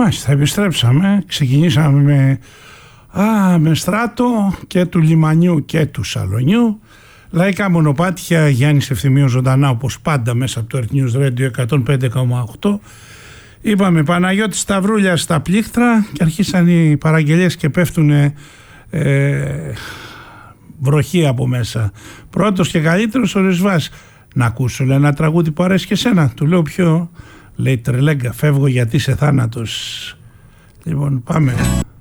Μάλιστα, επιστρέψαμε. Ξεκινήσαμε με Στράτο και του Λιμανιού και του Σαλονιού. Λαϊκά μονοπάτια, Γιάννης Ευθυμίου ζωντανά όπως πάντα μέσα από το Earth News Radio 105,8. Είπαμε Παναγιώτη Σταυρούλια στα πλήκτρα και αρχίσαν οι παραγγελίες και πέφτουν βροχή από μέσα. Πρώτος και καλύτερος ο Ρισβάς. Να ακούσω λέει, ένα τραγούδι που αρέσει και σένα. Του λέω ποιο? Λέει Τρελέγκα, φεύγω γιατί είσαι θάνατος. Λοιπόν πάμε.